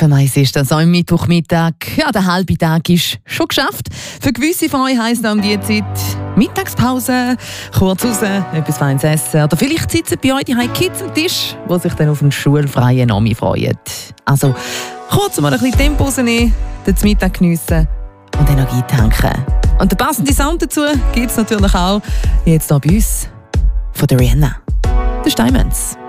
für mich ist das am Mittwochmittag. Ja, der halbe Tag ist schon geschafft. Für gewisse von euch heisst es um diese Zeit Mittagspause, kurz raus, etwas Feines essen. Oder vielleicht sitzen bei euch die Kids am Tisch, die sich dann auf einen schulfreien Nami freuen. Also kurz mal ein bisschen Tempo rausnehmen, den Mittag geniessen und Energie tanken. Und den passenden Sound dazu gibt es natürlich auch jetzt hier bei uns von der Rihanna. The Diamonds.